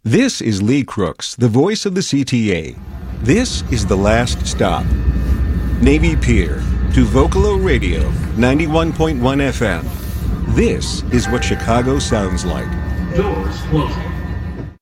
This is Lee Crooks, the voice of the CTA. This is The Last Stop. Navy Pier to Vocalo Radio, 91.1 FM. This is what Chicago sounds like. Doors closing.